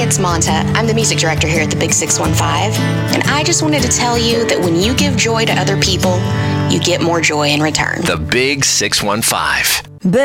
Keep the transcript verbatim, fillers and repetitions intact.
Alex Monta. I'm the music director here at the Big six one five, and I just wanted to tell you that when you give joy to other people, you get more joy in return. The Big six one five.